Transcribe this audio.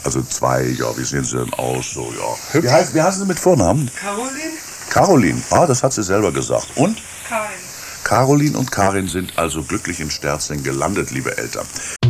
Also 2, ja, wie sehen Sie denn aus? So, ja. Wie heißen Sie mit Vornamen? Caroline? Caroline, das hat sie selber gesagt. Und? Karin. Caroline und Karin sind also glücklich in Sterzing gelandet, liebe Eltern.